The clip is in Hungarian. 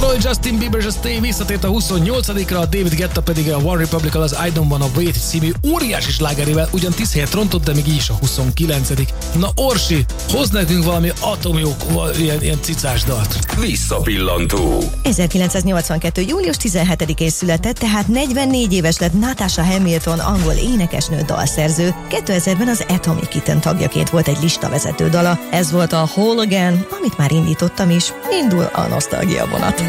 Boy, Justin Bieber és a Stay visszatért a 28-ra, a David Guetta pedig a One Republic-kal az I Don't Wanna Wait című óriási slágerével ugyan 10 helyet rontott, de még így is a 29. Na Orsi, hoz nekünk valami atomjók, ilyen cicás dalt. Visszapillantó. 1982. július 17-én született, tehát 44 éves lett Natasha Hamilton, angol énekesnő, dalszerző. 2000-ben az Atomic Kitten tagjaként volt egy listavezető dala. Ez volt a Whole Again, amit már indítottam is. Indul a nosztalgia vonat.